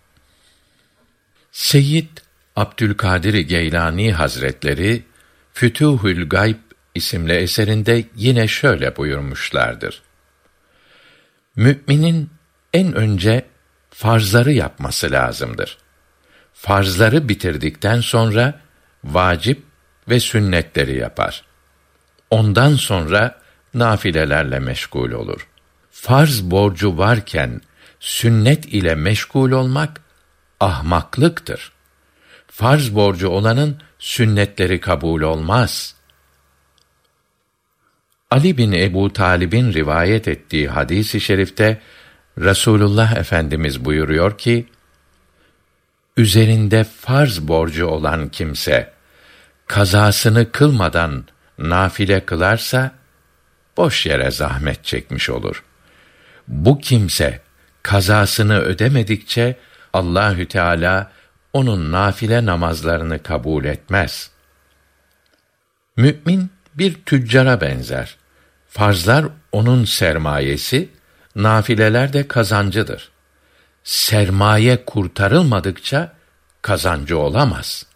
Speaker 1: Seyyid Abdülkadir Geylani Hazretleri Fütuhül Gayb isimli eserinde yine şöyle buyurmuşlardır. Müminin en önce farzları yapması lazımdır. Farzları bitirdikten sonra vacip ve sünnetleri yapar. Ondan sonra nafilelerle meşgul olur. Farz borcu varken sünnet ile meşgul olmak ahmaklıktır. Farz borcu olanın sünnetleri kabul olmaz. Ali bin Ebu Talib'in rivayet ettiği hadis-i şerifte Resulullah Efendimiz buyuruyor ki, üzerinde farz borcu olan kimse kazasını kılmadan nafile kılarsa boş yere zahmet çekmiş olur. Bu kimse kazasını ödemedikçe Allahü Teala onun nafile namazlarını kabul etmez. Mümin bir tüccara benzer. Farzlar onun sermayesi, nafileler de kazancıdır. Sermaye kurtarılmadıkça kazancı olamaz.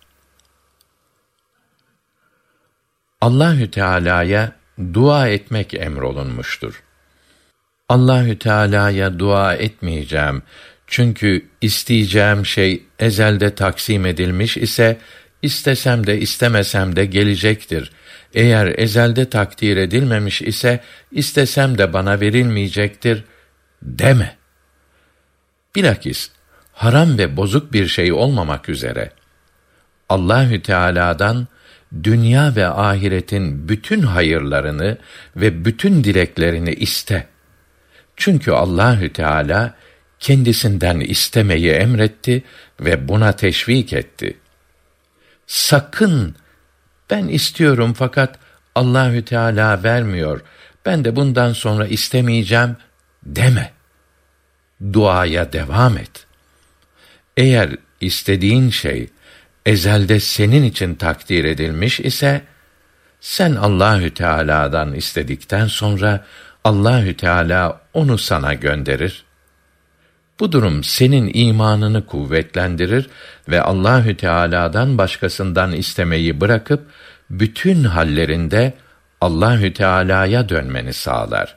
Speaker 1: Allahü Teala'ya dua etmek emrolunmuştur. Allahü Teala'ya dua etmeyeceğim çünkü isteyeceğim şey ezelde taksim edilmiş ise istesem de istemesem de gelecektir. Eğer ezelde takdir edilmemiş ise istesem de bana verilmeyecektir deme. Bilakis haram ve bozuk bir şey olmamak üzere Allahü Teala'dan dünya ve ahiretin bütün hayırlarını ve bütün dileklerini iste. Çünkü Allahü Teala kendisinden istemeyi emretti ve buna teşvik etti. Sakın ben istiyorum fakat Allahü Teala vermiyor, ben de bundan sonra istemeyeceğim deme. Duaya devam et. Eğer istediğin şey ezelde senin için takdir edilmiş ise sen Allahü Teala'dan istedikten sonra Allahü Teala onu sana gönderir. Bu durum senin imanını kuvvetlendirir ve Allahü Teala'dan başkasından istemeyi bırakıp bütün hallerinde Allahü Teala'ya dönmeni sağlar.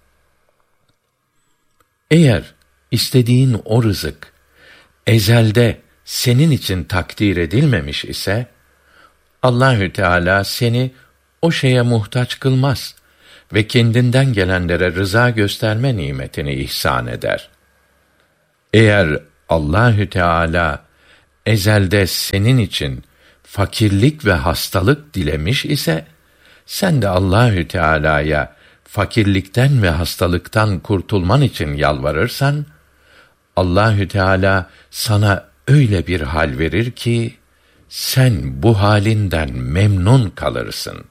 Speaker 1: Eğer istediğin o rızık ezelde senin için takdir edilmemiş ise Allahü Teala seni o şeye muhtaç kılmaz ve kendinden gelenlere rıza gösterme nimetini ihsan eder. Eğer Allahü Teala ezelde senin için fakirlik ve hastalık dilemiş ise, sen de Allahü Teala'ya fakirlikten ve hastalıktan kurtulman için yalvarırsan, Allahü Teala sana öyle bir hal verir ki sen bu halinden memnun kalırsın.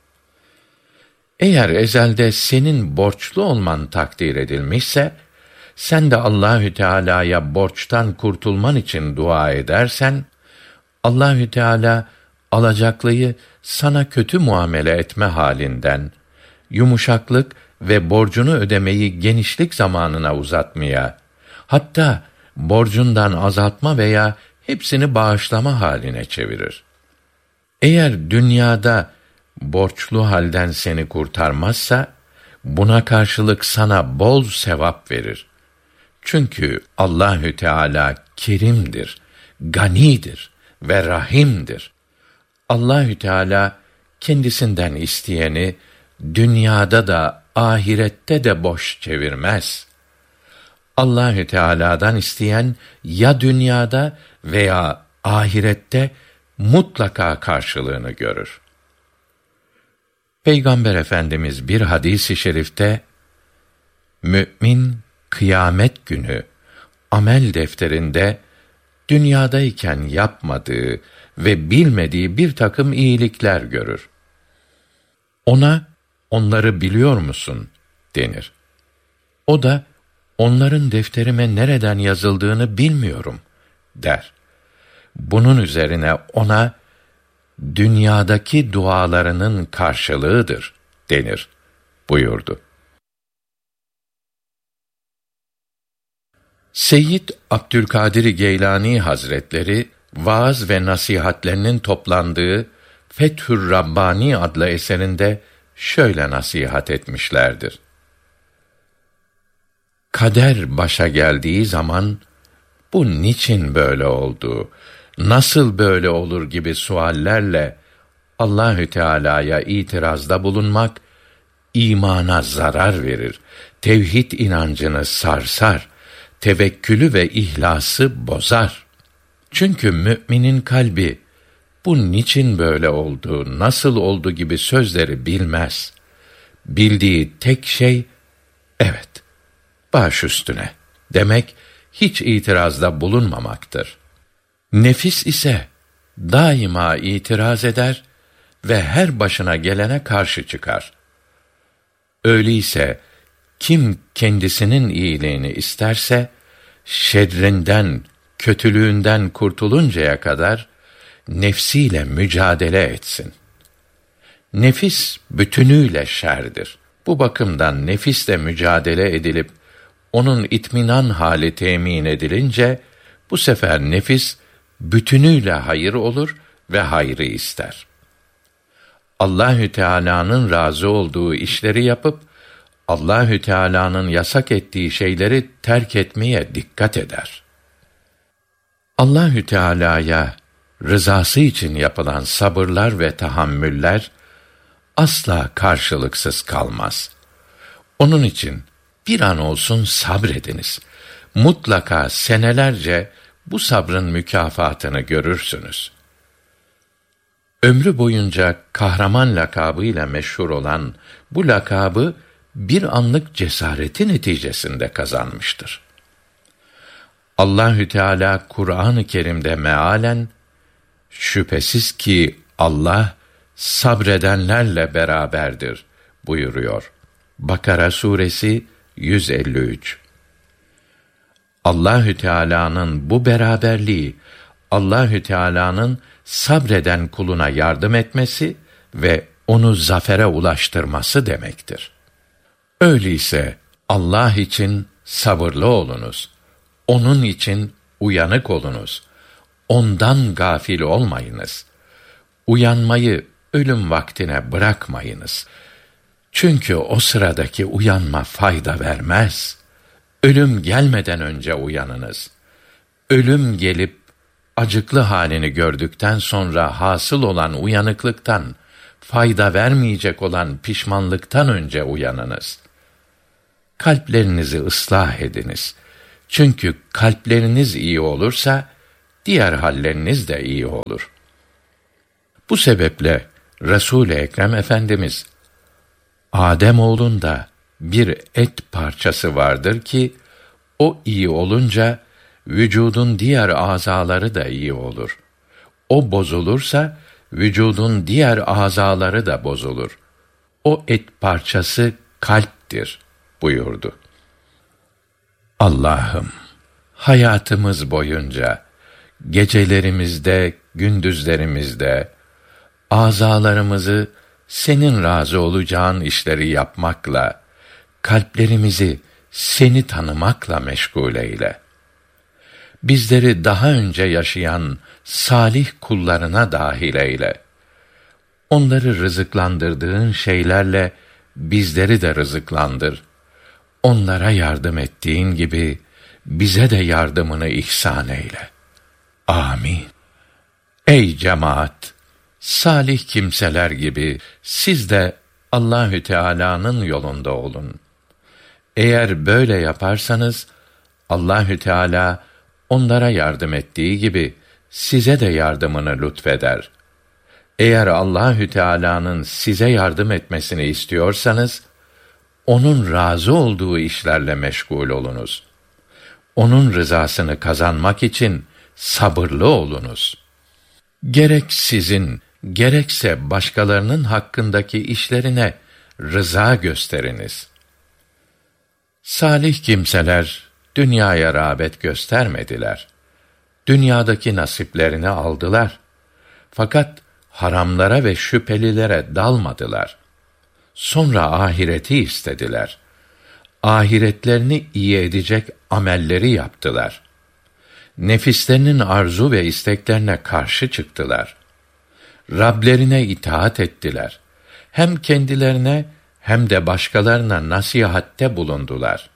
Speaker 1: Eğer ezelde senin borçlu olman takdir edilmişse, sen de Allahü Teala'ya borçtan kurtulman için dua edersen, Allahü Teala alacaklıyı sana kötü muamele etme halinden yumuşaklık ve borcunu ödemeyi genişlik zamanına uzatmaya, hatta borcundan azaltma veya hepsini bağışlama haline çevirir. Eğer dünyada borçlu halden seni kurtarmazsa, buna karşılık sana bol sevap verir. Çünkü Allahü Teala kerimdir, ganidir ve rahimdir. Allahü Teala kendisinden isteyeni dünyada da ahirette de boş çevirmez. Allahü Teala'dan isteyen ya dünyada veya ahirette mutlaka karşılığını görür. Peygamber Efendimiz bir hadis-i şerifte, mü'min kıyamet günü amel defterinde dünyadayken yapmadığı ve bilmediği bir takım iyilikler görür. Ona, onları biliyor musun denir. O da, onların defterime nereden yazıldığını bilmiyorum der. Bunun üzerine ona, dünyadaki dualarının karşılığıdır denir buyurdu. Seyyid Abdülkadir Geylani Hazretleri, vaaz ve nasihatlerinin toplandığı Fethür Rabbani adlı eserinde şöyle nasihat etmişlerdir. Kader başa geldiği zaman, bu niçin böyle oldu, nasıl böyle olur gibi suallerle Allahü Teala'ya itirazda bulunmak, imana zarar verir, tevhid inancını sarsar, tevekkülü ve ihlası bozar. Çünkü müminin kalbi, bu niçin böyle oldu, nasıl oldu gibi sözleri bilmez. Bildiği tek şey, evet, baş üstüne demek, hiç itirazda bulunmamaktır. Nefis ise daima itiraz eder ve her başına gelene karşı çıkar. Öyleyse kim kendisinin iyiliğini isterse, şerrinden, kötülüğünden kurtuluncaya kadar nefsiyle mücadele etsin. Nefis bütünüyle şerdir. Bu bakımdan nefisle mücadele edilip onun itminan hali temin edilince, bu sefer nefis bütünüyle hayır olur ve hayrı ister. Allahü Teala'nın razı olduğu işleri yapıp Allahü Teala'nın yasak ettiği şeyleri terk etmeye dikkat eder. Allahü Teala'ya rızası için yapılan sabırlar ve tahammüller asla karşılıksız kalmaz. Onun için bir an olsun sabrediniz. Mutlaka senelerce bu sabrın mükafatını görürsünüz. Ömrü boyunca kahraman lakabıyla meşhur olan bu lakabı bir anlık cesareti neticesinde kazanmıştır. Allahü Teala Kur'an-ı Kerim'de mealen, şüphesiz ki Allah sabredenlerle beraberdir buyuruyor. Bakara suresi yüz elli üç. Allahü Teala'nın bu beraberliği, Allahü Teala'nın sabreden kuluna yardım etmesi ve onu zafere ulaştırması demektir. Öyleyse Allah için sabırlı olunuz. Onun için uyanık olunuz. Ondan gafil olmayınız. Uyanmayı ölüm vaktine bırakmayınız. Çünkü o sıradaki uyanma fayda vermez. Ölüm gelmeden önce uyanınız. Ölüm gelip acıklı halini gördükten sonra hasıl olan uyanıklıktan fayda vermeyecek olan pişmanlıktan önce uyanınız. Kalplerinizi ıslah ediniz. Çünkü kalpleriniz iyi olursa, diğer halleriniz de iyi olur. Bu sebeple Resul-i Ekrem Efendimiz, Adem oğlunda bir et parçası vardır ki, o iyi olunca, vücudun diğer azaları da iyi olur. O bozulursa, vücudun diğer azaları da bozulur. O et parçası kalptir buyurdu. Allah'ım, hayatımız boyunca, gecelerimizde, gündüzlerimizde, azalarımızı senin razı olacağın işleri yapmakla, kalplerimizi seni tanımakla meşgul eyle. Bizleri daha önce yaşayan salih kullarına dahil eyle. Onları rızıklandırdığın şeylerle bizleri de rızıklandır. Onlara yardım ettiğin gibi bize de yardımını ihsan eyle. Amin. Ey cemaat! Salih kimseler gibi siz de Allahü Teala'nın yolunda olun. Eğer böyle yaparsanız Allahü Teala onlara yardım ettiği gibi size de yardımını lütfeder. Eğer Allahü Teala'nın size yardım etmesini istiyorsanız onun razı olduğu işlerle meşgul olunuz. Onun rızasını kazanmak için sabırlı olunuz. Gerek sizin, gerekse başkalarının hakkındaki işlerine rıza gösteriniz. Salih kimseler dünyaya rağbet göstermediler. Dünyadaki nasiplerini aldılar. Fakat haramlara ve şüphelilere dalmadılar. Sonra ahireti istediler. Ahiretlerini iyi edecek amelleri yaptılar. Nefislerinin arzu ve isteklerine karşı çıktılar. Rablerine itaat ettiler. Hem kendilerine hem de başkalarına nasihatte bulundular.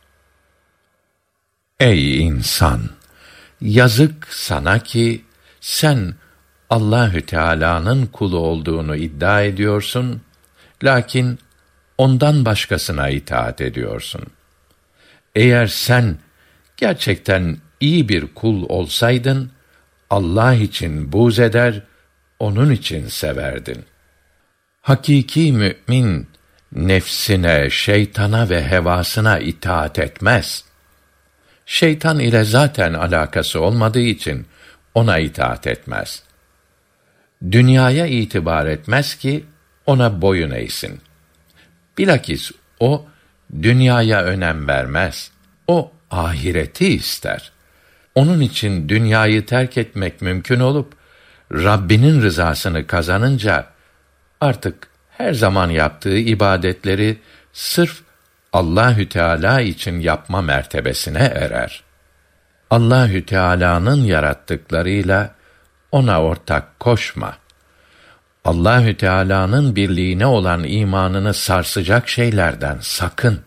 Speaker 1: Ey insan! Yazık sana ki sen Allahü Teala'nın kulu olduğunu iddia ediyorsun, lakin ondan başkasına itaat ediyorsun. Eğer sen gerçekten iyi bir kul olsaydın, Allah için buğz eder, onun için severdin. Hakiki mü'min, nefsine, şeytana ve hevasına itaat etmez. Şeytan ile zaten alakası olmadığı için ona itaat etmez. Dünyaya itibar etmez ki ona boyun eğsin. Bilakis o dünyaya önem vermez. O ahireti ister. Onun için dünyayı terk etmek mümkün olup Rabbinin rızasını kazanınca artık her zaman yaptığı ibadetleri sırf Allahü Teala için yapma mertebesine erer. Allahü Teala'nın yarattıklarıyla ona ortak koşma. Allahü Teala'nın birliğine olan imanını sarsacak şeylerden sakın.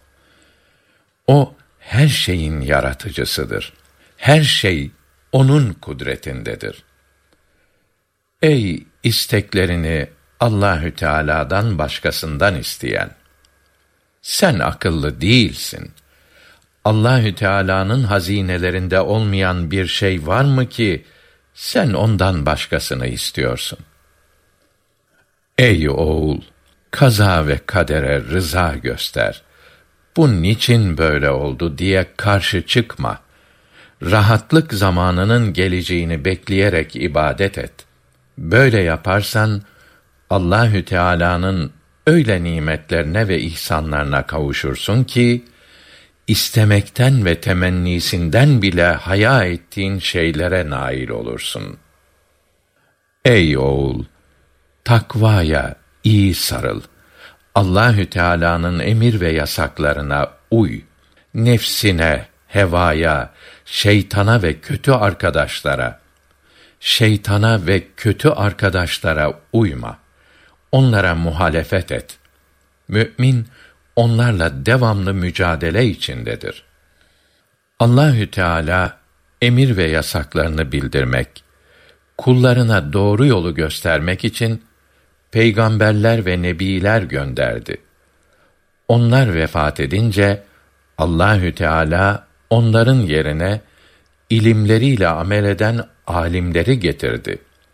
Speaker 1: O her şeyin yaratıcısıdır. Her şey onun kudretindedir. Ey isteklerini Allahü Teala'dan başkasından isteyen! Sen akıllı değilsin. Allahü Teala'nın hazinelerinde olmayan bir şey var mı ki sen ondan başkasını istiyorsun? Ey oğul, kaza ve kadere rıza göster. Bu niçin böyle oldu diye karşı çıkma. Rahatlık zamanının geleceğini bekleyerek ibadet et. Böyle yaparsan Allahü Teala'nın öyle nimetlerine ve ihsanlarına kavuşursun ki istemekten ve temennisinden bile haya ettiğin şeylere nail olursun. Ey oğul, takvaya iyi sarıl. Allahü Teala'nın emir ve yasaklarına uy. Nefsine, hevaya, şeytana ve kötü arkadaşlara, şeytana ve kötü arkadaşlara uyma. Onlara muhalefet et. Mü'min onlarla devamlı mücadele içindedir. Allahü Teala emir ve yasaklarını bildirmek, kullarına doğru yolu göstermek için peygamberler ve nebiler gönderdi. Onlar vefat edince Allahü Teala onların yerine ilimleriyle amel eden alimleri getirdi.